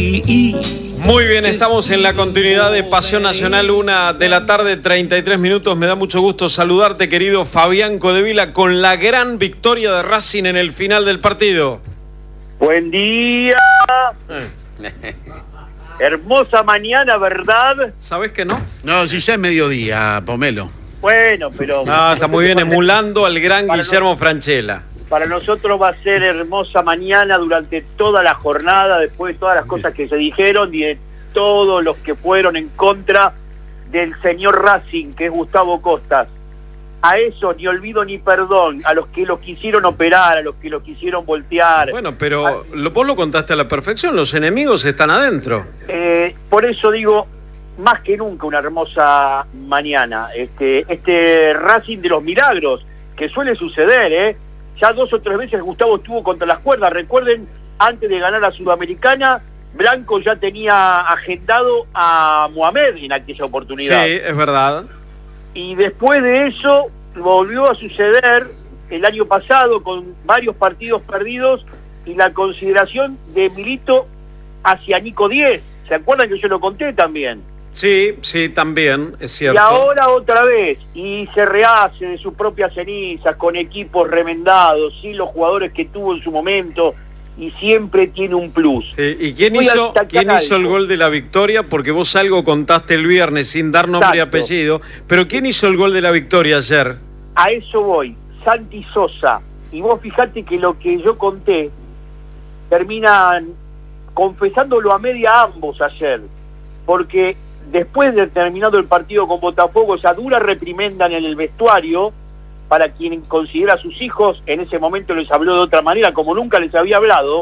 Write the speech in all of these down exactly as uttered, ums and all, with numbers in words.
y, y. Muy bien, estamos en la continuidad de Pasión Nacional, una de la tarde, treinta y tres minutos. Me da mucho gusto saludarte, querido Fabián Codevila, con la gran victoria de Racing en el final del partido. Buen día. Eh. Hermosa mañana, ¿verdad? ¿Sabes que no? No, si ya es mediodía, Pomelo. Bueno, pero... No, está muy bien, emulando al gran para Guillermo no... Francella. Para nosotros va a ser hermosa mañana durante toda la jornada, después de todas las cosas que se dijeron y de todos los que fueron en contra del señor Racing, que es Gustavo Costas. A eso ni olvido ni perdón, a los que lo quisieron operar, a los que lo quisieron voltear. Bueno, pero a... lo, vos lo contaste a la perfección, los enemigos están adentro. Eh, por eso digo, más que nunca una hermosa mañana. Este, este Racing de los milagros, que suele suceder, ¿eh? Ya dos o tres veces Gustavo estuvo contra las cuerdas. Recuerden, antes de ganar la Sudamericana, Blanco ya tenía agendado a Mohamed en aquella oportunidad. Sí, es verdad. Y después de eso, volvió a suceder el año pasado con varios partidos perdidos y la consideración de Milito hacia Nico Diez. ¿Se acuerdan que yo lo conté también? Sí, sí, también, es cierto. Y ahora otra vez, y se rehace de sus propias cenizas, con equipos remendados, sin los jugadores que tuvo en su momento, y siempre tiene un plus. Sí, ¿y quién hizo, quién hizo el gol de la victoria? Porque vos algo contaste el viernes sin dar nombre y apellido, pero ¿quién hizo el gol de la victoria ayer? A eso voy, Santi Sosa. Y vos fijate que lo que yo conté, terminan confesándolo a media ambos ayer, porque... después de terminado el partido con Botafogo, esa dura reprimenda en el vestuario, para quien considera a sus hijos, en ese momento les habló de otra manera, como nunca les había hablado,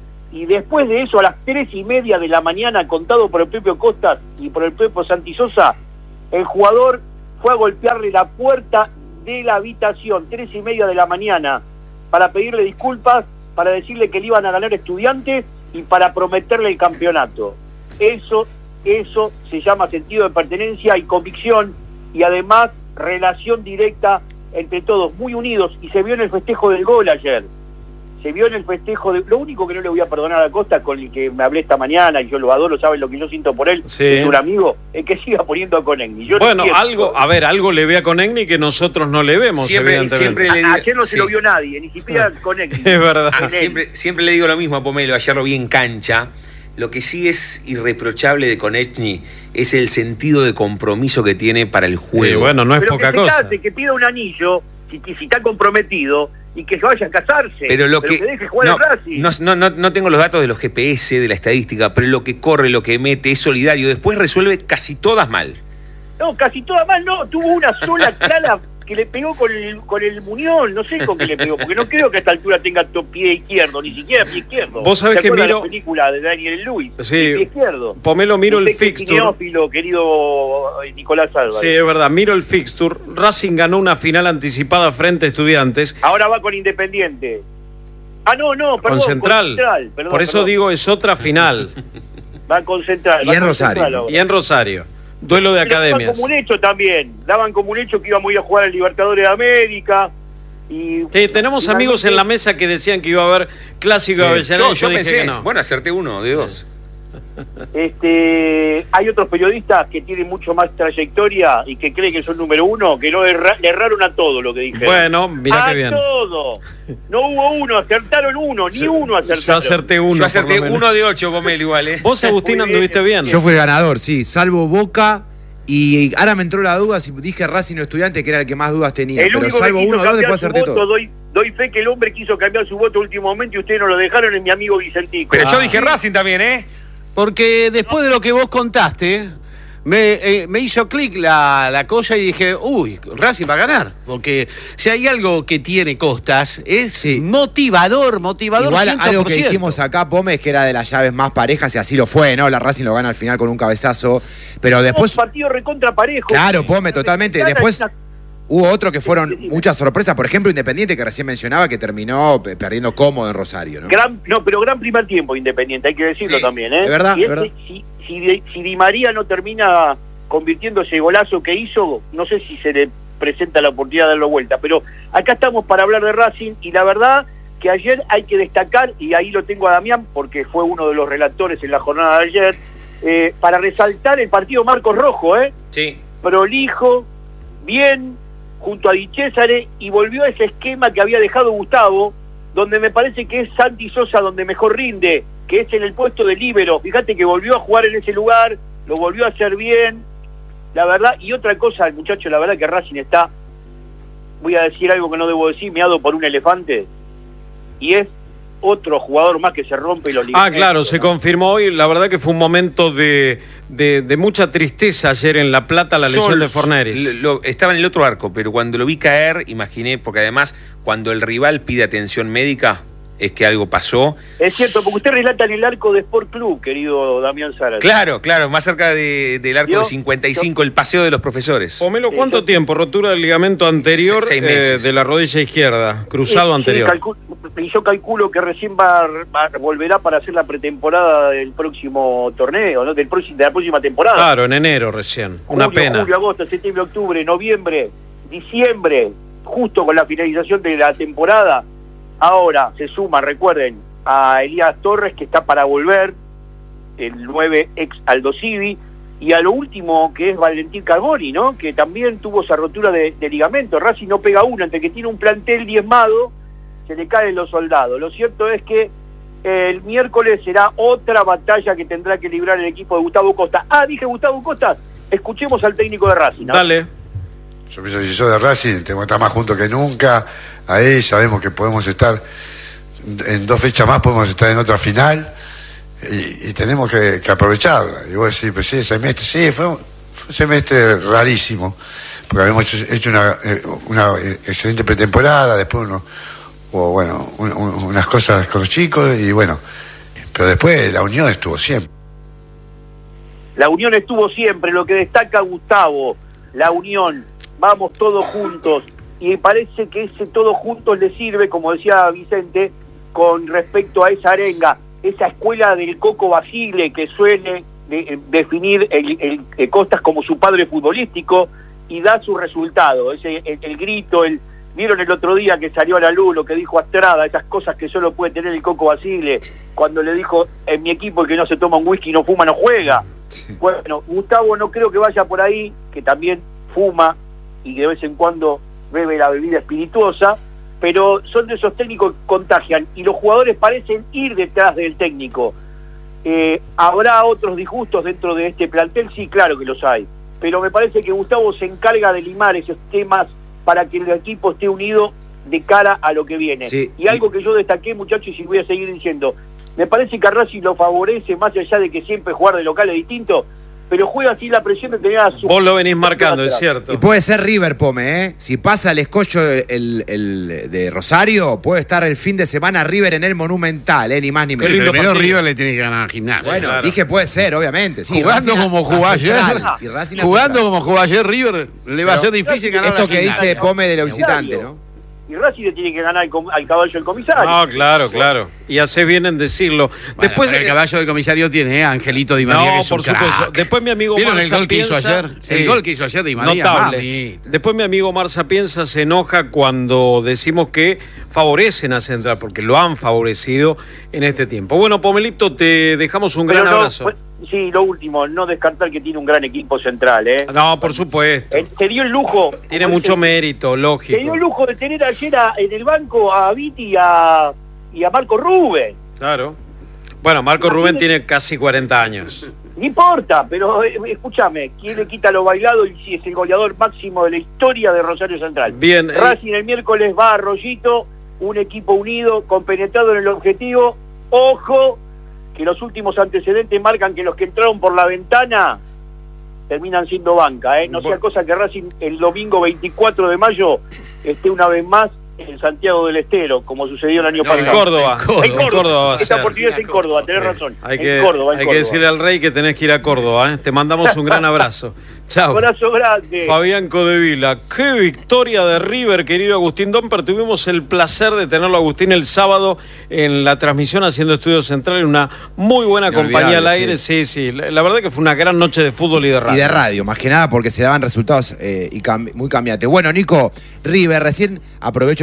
y después de eso, a las tres y media de la mañana, contado por el propio Costas y por el propio Santi Sosa, el jugador fue a golpearle la puerta de la habitación, tres y media de la mañana, para pedirle disculpas, para decirle que le iban a ganar Estudiantes y para prometerle el campeonato. Eso Eso se llama sentido de pertenencia y convicción, y además relación directa entre todos, muy unidos, y se vio en el festejo del gol ayer. Se vio en el festejo de... Lo único que no le voy a perdonar a Costa, con el que me hablé esta mañana, y yo lo adoro, saben lo que yo siento por él, sí. Es un amigo, es que siga poniendo a Conegni. Yo bueno, no algo, a ver, algo le ve a Conegni que nosotros no le vemos, siempre, evidentemente. Siempre le digo, a, ayer no se sí. lo vio nadie, ni siquiera Conegni. Es verdad. Ah, siempre, siempre le digo lo mismo a Pomelo, ayer lo vi en cancha. Lo que sí es irreprochable de Conegni es el sentido de compromiso que tiene para el juego. Sí, bueno, no es Pero poca que se cosa. case, que pida un anillo, si, si está comprometido, y que se vaya a casarse. Pero lo pero que, que deje jugar no, al Racing. No, no, no tengo los datos de los G P S, de la estadística, pero lo que corre, lo que mete, es solidario. Después resuelve casi todas mal. No, casi todas mal, no. Tuvo una sola clara que le pegó con el, con el muñón, no sé con qué le pegó, porque no creo que a esta altura tenga to pie izquierdo, ni siquiera pie izquierdo. Vos sabés que miro... la película de Daniel Lewis, sí, pie izquierdo. Pomelo, miro el fixture. Neófilo, querido Nicolás Álvarez. Sí, es verdad, miro el fixture. Racing ganó una final anticipada frente a Estudiantes. Ahora va con Independiente. Ah, no, no, perdón. Con Central. Con Central perdón, Por eso perdón. digo, es otra final. Va con Central. Y en Rosario. Y en Rosario. Duelo de Pero academias. daban como un hecho también, daban como un hecho que íbamos a ir a jugar al Libertadores de América. Y sí, tenemos finalmente... amigos en la mesa que decían que iba a haber clásico de sí. Avellaneda. Yo, yo dije pensé, que no. Bueno, acerté uno de dos. Este, hay otros periodistas que tienen mucho más trayectoria y que creen que son número uno, que no erra, le erraron a todo lo que dijeron. Bueno, mirá a qué bien. A todo. No hubo uno, acertaron uno, ni yo, uno acertaron. Yo acerté uno. Yo acerté uno de ocho, Pomelo, igual, ¿eh? Vos, Agustín, anduviste bien. Yo fui el ganador, sí, salvo Boca. Y ahora me entró la duda si dije Racing o Estudiante, que era el que más dudas tenía. El pero único salvo que quiso uno o dos, después cambiar acerté su voto, todo. doy, doy fe que el hombre quiso cambiar su voto a último momento y ustedes no lo dejaron, es mi amigo Vicentico. Pero ah. yo dije Racing también, ¿eh? Porque después de lo que vos contaste, me, eh, me hizo clic la, la cosa y dije, uy, Racing va a ganar. Porque si hay algo que tiene Costas, es sí. motivador, motivador Igual cien por ciento. algo que dijimos acá, Pome, es que era de las llaves más parejas y así lo fue, ¿no? La Racing lo gana al final con un cabezazo, pero después... Un partido recontra parejo. Claro, Pome, totalmente. Después... Hubo otros que fueron muchas sorpresas, por ejemplo Independiente, que recién mencionaba, que terminó perdiendo cómodo en Rosario, ¿no? Gran, no, pero gran primer tiempo Independiente, hay que decirlo sí, también, ¿eh? Es verdad, y es verdad. Si, si, si Di María no termina convirtiendo ese golazo que hizo, no sé si se le presenta la oportunidad de darlo vuelta, pero acá estamos para hablar de Racing y la verdad que ayer hay que destacar, y ahí lo tengo a Damián, porque fue uno de los relatores en la jornada de ayer, eh, para resaltar el partido Marcos Rojo, ¿eh? Sí. Prolijo, bien, junto a Di Césare, y volvió a ese esquema que había dejado Gustavo, donde me parece que es Santi Sosa donde mejor rinde, que es en el puesto de líbero. Fíjate que volvió a jugar en ese lugar, lo volvió a hacer bien, la verdad. Y otra cosa, el muchacho, la verdad que Racing está, voy a decir algo que no debo decir, meado por un elefante, y es otro jugador más que se rompe los ligamentos. Ah, claro, se ¿no? confirmó hoy. La verdad que fue un momento de, de, de mucha tristeza ayer en La Plata, la lesión Sol, de Forneris. Lo, lo, estaba en el otro arco, pero cuando lo vi caer, imaginé, porque además, cuando el rival pide atención médica, es que algo pasó. Es cierto, porque usted relata en el arco de Sport Club, querido Damián Zárate. Claro, claro, más cerca de, del arco ¿Yo? de cincuenta y cinco, el paseo de los profesores. Pomelo, Sí, ¿cuánto yo- tiempo? Rotura del ligamento anterior Se- seis eh, meses. de la rodilla izquierda, cruzado Sí, anterior. sí, calcu- y yo calculo que recién va, va- volverá para hacer la pretemporada del próximo torneo, ¿no? Del próximo, de la próxima temporada. Claro, en enero recién. Una Junio, pena. Julio, agosto, septiembre, octubre, noviembre, diciembre, justo con la finalización de la temporada. Ahora se suma, recuerden, a Elías Torres, que está para volver, el nueve ex Aldo Civi, y a lo último que es Valentín Carboni, ¿no? Que también tuvo esa rotura de, de ligamento. Racing no pega una, entre que tiene un plantel diezmado, se le caen los soldados. Lo cierto es que el miércoles será otra batalla que tendrá que librar el equipo de Gustavo Costa. Ah, dije Gustavo Costa, escuchemos al técnico de Racing, ¿no? Dale. Yo pienso que si soy de Racing, tengo que estar más juntos que nunca. Ahí sabemos que podemos estar, en dos fechas más podemos estar en otra final, y, y tenemos que, que aprovecharla. Y vos decís, pues sí, ese semestre, sí, fue un, fue un semestre rarísimo, porque habíamos hecho, hecho una, una excelente pretemporada, después uno, hubo, bueno, un, un, unas cosas con los chicos, y bueno, pero después la unión estuvo siempre. La unión estuvo siempre, lo que destaca Gustavo, la unión, vamos todos juntos, y parece que ese todos juntos le sirve, como decía Vicente, con respecto a esa arenga, esa escuela del Coco Basile que suele de, definir el, el, el Costas como su padre futbolístico y da su resultado, ese el, el grito, el vieron el otro día que salió a la luz lo que dijo Astrada, esas cosas que solo puede tener el Coco Basile, cuando le dijo, en mi equipo el que no se toma un whisky, no fuma, no juega. Bueno, Gustavo no creo que vaya por ahí, que también fuma y de vez en cuando bebe la bebida espirituosa, pero son de esos técnicos que contagian y los jugadores parecen ir detrás del técnico. Eh, ¿Habrá otros disgustos dentro de este plantel? Sí, claro que los hay, pero me parece que Gustavo se encarga de limar esos temas para que el equipo esté unido de cara a lo que viene. Sí, y algo que yo destaqué, muchachos, y voy a seguir diciendo, me parece que a Racing lo favorece, más allá de que siempre jugar de local es distinto, pero juega sin la presión de tener a su... Vos lo venís marcando, es cierto. Y puede ser River, Pome, ¿eh? Si pasa el escollo el, el de Rosario, puede estar el fin de semana River en el Monumental, ¿eh? Ni más ni Qué menos. lindo Primero partido. River le tiene que ganar a Gimnasia. Bueno, claro. dije puede ser, obviamente. Sí, jugando Racing a- como a jugó ayer, Central, y Racing a jugando Central. como jugó ayer River, le va a Pero ser difícil ganar Esto a que Gimnasia. dice Pome de lo visitante, ¿no? Y Racing le tiene que ganar al, com- al caballo del comisario. No, claro, claro. Y hace bien en decirlo. Bueno, Después, pero el eh, caballo del comisario tiene, ¿eh? Angelito Di María, no, que es por un crack. supuesto. Después mi amigo ¿Vieron el Marza gol que hizo piensa- ayer? Sí. El gol que hizo ayer Di María, Notable. mamita. Después mi amigo Marza Piensa se enoja cuando decimos que favorecen a Central, porque lo han favorecido en este tiempo. Bueno, Pomelito, te dejamos un Pero gran no, abrazo. pues, sí, lo último, no descartar que tiene un gran equipo central, ¿eh? No, por supuesto. Eh, se dio el lujo... Tiene como mucho dice- mérito, Se dio lógico. el lujo de tener ayer a- en el banco a Viti y a, y a Marco Rubén. Claro. Bueno, Marco Rubén tiene casi cuarenta años. No importa, pero eh, escúchame, ¿quién le quita lo bailado y si es el goleador máximo de la historia de Rosario Central? Bien. eh, Racing el miércoles va a Arroyito, un equipo unido, compenetrado en el objetivo. Ojo, que los últimos antecedentes marcan que los que entraron por la ventana terminan siendo banca, ¿eh? No sea cosa que Racing el domingo veinticuatro de mayo esté una vez más en Santiago del Estero, como sucedió el año No, en pasado. Córdoba. En Córdoba. En Córdoba va a Esta ser. oportunidad es en Córdoba, tenés razón. Hay en que, Córdoba, en hay que Córdoba. decirle al rey que tenés que ir a Córdoba, ¿eh? Te mandamos un gran abrazo. Chao. Abrazo grande. Fabián Codevila, qué victoria de River, querido Agustín Domper. Tuvimos el placer de tenerlo, Agustín, el sábado en la transmisión haciendo Estudio Central, en una muy buena compañía al aire. Sí, sí, la, la verdad que fue una gran noche de fútbol y de radio. Y de radio, más que nada porque se daban resultados eh, y cam- muy cambiantes. Bueno, Nico, River, recién aprovecho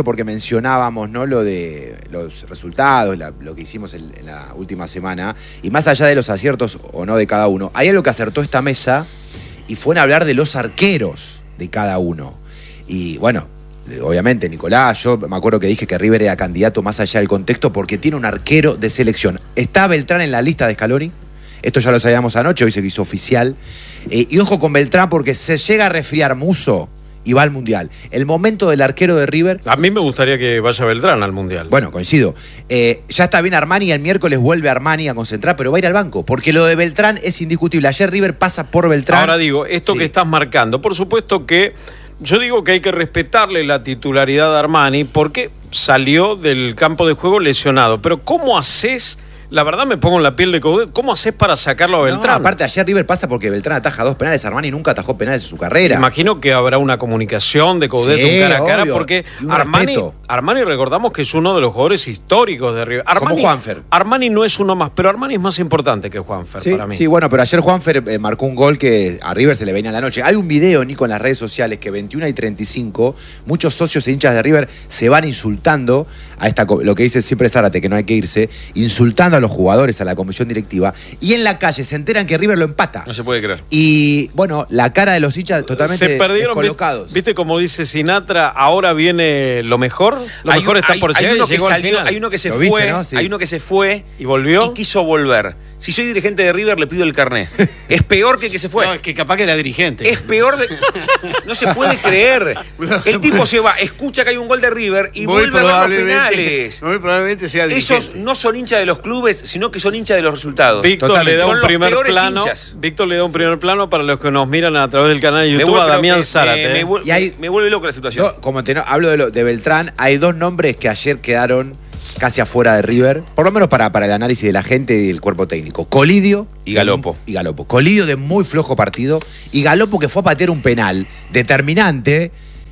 mucho porque mencionábamos, ¿no?, lo de los resultados, la, lo que hicimos en, en la última semana, y más allá de los aciertos o no de cada uno, hay algo que acertó esta mesa y fue en hablar de los arqueros de cada uno. Y bueno, obviamente, Nicolás, yo me acuerdo que dije que River era candidato más allá del contexto porque tiene un arquero de selección. ¿Está Beltrán en la lista de Scaloni? Esto ya lo sabíamos anoche, hoy se hizo oficial. Eh, y ojo con Beltrán porque se llega a resfriar Musso y va al Mundial. El momento del arquero de River... A mí me gustaría que vaya Beltrán al Mundial. Bueno, coincido. Eh, ya está bien Armani, el miércoles vuelve Armani a concentrar, pero va a ir al banco, porque lo de Beltrán es indiscutible. Ayer River pasa por Beltrán. Ahora digo, esto sí. que estás marcando, por supuesto que yo digo que hay que respetarle la titularidad a Armani porque salió del campo de juego lesionado, pero ¿cómo haces? La verdad me pongo en la piel de Coudet. ¿Cómo haces para sacarlo a Beltrán? No, aparte, ayer River pasa porque Beltrán ataja dos penales. Armani nunca atajó penales en su carrera. Imagino que habrá una comunicación de Coudet, sí, un cara a cara, obvio. porque Armani, Armani, recordamos que es uno de los jugadores históricos de River. Armani, como Juanfer. Armani no es uno más, pero Armani es más importante que Juanfer sí, para mí. Sí, bueno, pero ayer Juanfer eh, marcó un gol que a River se le venía en la noche. Hay un video, Nico, en las redes sociales que veintiuna y treinta y cinco, muchos socios e hinchas de River se van insultando a esta, lo que dice siempre Zárate, que no hay que irse, insultando a los jugadores, a la comisión directiva, y en la calle se enteran que River lo empata. No se puede creer. Y bueno, la cara de los hinchas totalmente se perdieron, descolocados. ¿Viste como dice Sinatra? Ahora viene lo mejor. Lo hay mejor un, está hay, por hay llegar uno y que llegó al salió, final. hay uno que se ¿Lo fue, viste, no? Sí. Hay uno que se fue y volvió y quiso volver. Si soy dirigente de River, le pido el carnet. Es peor que el que se fue. No, es que capaz que era dirigente. Es peor de... No se puede creer. El tipo se va, escucha que hay un gol de River y muy vuelve a ver los penales. Muy probablemente sea dirigente. Esos no son hinchas de los clubes, sino que son hinchas de los resultados. Víctor Totalmente. le da Son un los primer peores plano. hinchas. Víctor le da un primer plano para los que nos miran a través del canal de Me YouTube vuelve- a Damián me- Zárate. me- ¿eh? me vuel- Y hay- me vuelve loco la situación. Do- como te, no, hablo de, lo, de Beltrán, hay dos nombres que ayer quedaron casi afuera de River, por lo menos para, para el análisis de la gente y el cuerpo técnico. Colidio Y Galopo. Y Galopo. Colidio de muy flojo partido y Galopo que fue a patear un penal determinante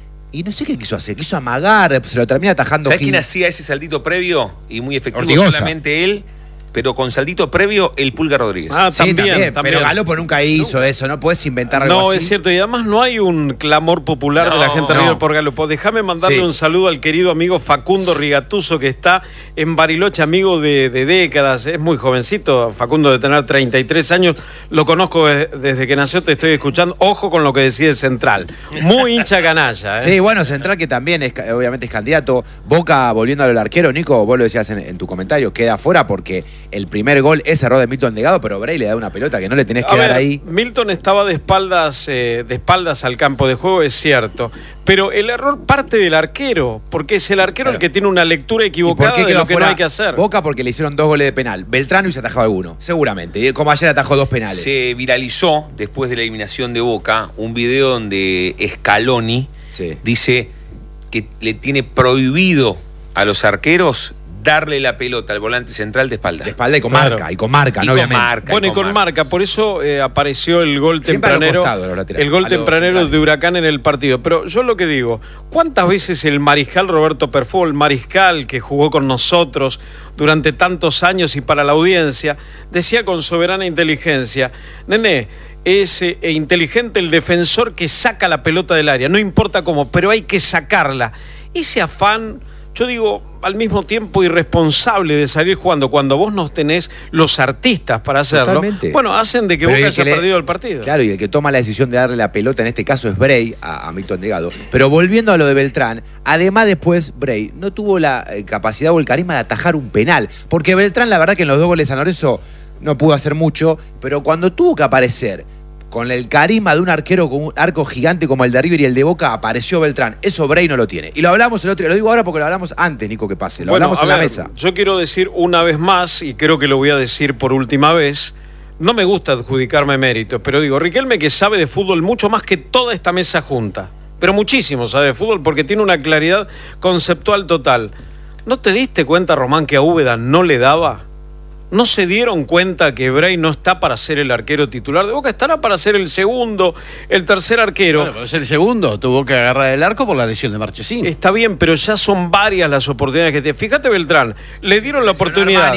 y no sé qué quiso hacer, quiso amagar, se lo termina atajando. ¿Sabés Gil. quién hacía ese saldito previo y muy efectivo? Ortigosa. Solamente él, pero con saldito previo el Pulga Rodríguez. Ah, Sí, también, también, también. pero Galopo nunca hizo eso, no puedes inventar algo No, así. es cierto, y además no hay un clamor popular de la No, gente de no. River por Galopo. Déjame mandarle Sí. un saludo al querido amigo Facundo Rigatuso, que está en Bariloche, amigo de, de décadas, es muy jovencito, Facundo de tener treinta y tres años, lo conozco de- desde que nació, te estoy escuchando, ojo con lo que decide Central, muy hincha canalla. ¿eh? Sí, bueno, Central que también es, obviamente es candidato. Boca, volviendo al arquero, Nico, vos lo decías en, en tu comentario, queda afuera porque el primer gol es error de Milton Delgado, pero Bray le da una pelota que no le tenés que A dar ver, ahí. Milton estaba de espaldas, eh, de espaldas al campo de juego, es cierto. Pero el error parte del arquero, porque es el arquero Claro. el que tiene una lectura ¿Y equivocada por qué de quedó lo que no afuera hay que hacer. Boca? Porque le hicieron dos goles de penal. Beltrán hubiese atajado alguno, seguramente. Y como ayer atajó dos penales. Se viralizó, después de la eliminación de Boca, un video donde Scaloni Sí. dice que le tiene prohibido a los arqueros darle la pelota al volante central de espalda. De espalda y con Claro. marca, y con marca, Y ¿no? con Obviamente. marca. Bueno, y con marca, por eso eh, apareció el gol Siempre a los tempranero, costados, los laterales, el gol a los tempranero centrales. de Huracán en el partido. Pero yo lo que digo, ¿cuántas veces el mariscal Roberto Perfó, el mariscal que jugó con nosotros durante tantos años y para la audiencia, decía con soberana inteligencia, nene, es eh, inteligente el defensor que saca la pelota del área, no importa cómo, pero hay que sacarla. Ese afán, yo digo, al mismo tiempo irresponsable de salir jugando cuando vos no tenés los artistas para hacerlo, Totalmente. bueno, hacen de que Pero Boca el que haya le- perdido el partido. Claro, y el que toma la decisión de darle la pelota en este caso es Bray a, a Milton Delgado. Pero volviendo a lo de Beltrán, además después Bray no tuvo la eh, capacidad o el carisma de atajar un penal. Porque Beltrán, la verdad que en los dos goles de San Lorenzo no pudo hacer mucho, pero cuando tuvo que aparecer con el carisma de un arquero con un arco gigante como el de River y el de Boca, apareció Beltrán. Eso Bray no lo tiene. Y lo hablamos el otro día, lo digo ahora porque lo hablamos antes, Nico, que pase. Lo Bueno, hablamos a en la ver, mesa. Yo quiero decir una vez más, y creo que lo voy a decir por última vez, no me gusta adjudicarme méritos, pero digo, Riquelme que sabe de fútbol mucho más que toda esta mesa junta, pero muchísimo sabe de fútbol porque tiene una claridad conceptual total. ¿No te diste cuenta, Román, que a Úbeda no le daba? ¿No se dieron cuenta que Bray no está para ser el arquero titular de Boca? Estará para ser el segundo, el tercer arquero. Bueno, pero es el segundo, tuvo que agarrar el arco por la lesión de Marchesín. Está bien, pero ya son varias las oportunidades que tiene. Fíjate, Beltrán, le dieron la Seleccionó oportunidad. Armani.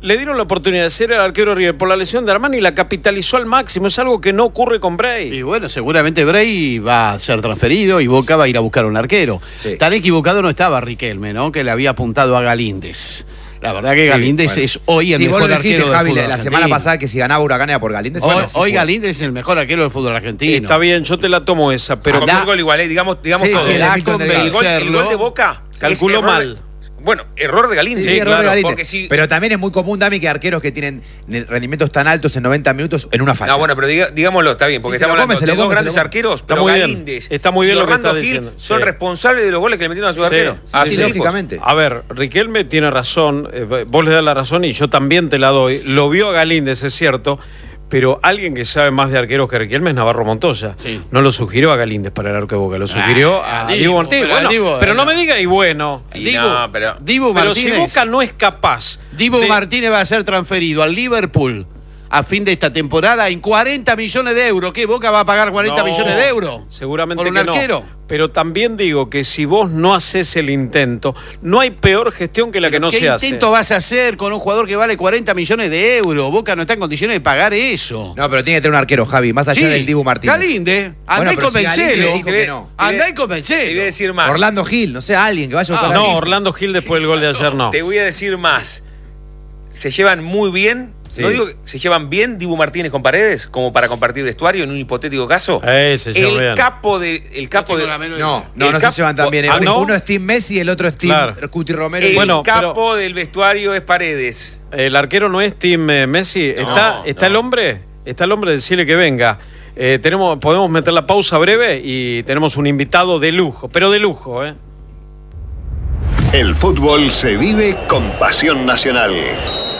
le dieron la oportunidad de ser el arquero de River por la lesión de Armani y la capitalizó al máximo. Es algo que no ocurre con Bray. Y bueno, seguramente Bray va a ser transferido y Boca va a ir a buscar un arquero. Sí. Tan equivocado no estaba Riquelme, ¿no? Que le había apuntado a Galíndez. La verdad que Galíndez sí, bueno. es hoy el sí, mejor dijiste, arquero del Javi, fútbol la argentino. semana pasada que si ganaba Huracán era por Galíndez. Hoy, bueno, sí hoy Galíndez es el mejor arquero del fútbol argentino. Está bien, yo te la tomo esa, pero... Con un gol igual, ¿eh? digamos, digamos sí, todo. Sí, el, gol, el, gol, el gol de Boca calculó mal. De, bueno, error de Galíndez. Sí, sí, sí, error claro, de Galíndez. porque si... Pero también es muy común, Dami, que arqueros que tienen rendimientos tan altos en noventa minutos en una falla. No, bueno, pero diga, digámoslo, está bien, porque sí, estamos come, hablando de come, dos grandes come. arqueros, está pero muy Galíndez bien. Está muy bien y lo que Orlando está Gil diciendo. son sí. responsables de los goles que le metieron a sus sí. arqueros. Sí, a sí, sus lógicamente. A ver, Riquelme tiene razón, eh, vos le das la razón y yo también te la doy. Lo vio a Galíndez, es cierto, pero alguien que sabe más de arqueros que Riquelme es Navarro Montoya. Sí. No lo sugirió a Galíndez para el arco de Boca, lo sugirió ah, a, a Dibu Martínez. Pero, bueno, Dibu, pero no me diga y bueno. Y Dibu, no, pero, Dibu pero Martínez, si Boca no es capaz. Dibu de... Martínez va a ser transferido al Liverpool a fin de esta temporada en cuarenta millones de euros. ¿Qué? ¿Boca va a pagar cuarenta no, millones de euros? Seguramente por un que arquero. No. Pero también digo que si vos no haces el intento, no hay peor gestión que la que no se hace. ¿Qué intento vas a hacer con un jugador que vale cuarenta millones de euros? Boca no está en condiciones de pagar eso. No, pero tiene que tener un arquero, Javi, más allá sí, del Dibu Martínez. Galíndez, andá bueno, y convencelo. Si no. Andá y convencelo. Te voy a decir más. Orlando Gil, no sé, alguien que vaya a buscar ah, a No, Gil. Orlando Gil después del gol de ayer no. Te voy a decir más. Se llevan muy bien. Sí. No digo que se llevan bien Dibu Martínez con Paredes, como para compartir vestuario en un hipotético caso. Eh, se el bien. capo de. El capo de. No, no, no cap... se llevan tan bien. Ah, ¿no? Uno es Tim Messi y el otro es Tim claro. Cuti Romero. El bueno, capo pero... del vestuario es Paredes. El arquero no es Tim eh, Messi. No, ¿Está, está no. el hombre? Está el hombre, decirle que venga. Eh, tenemos, podemos meter la pausa breve y tenemos un invitado de lujo, pero de lujo, ¿eh? El fútbol se vive con pasión nacional.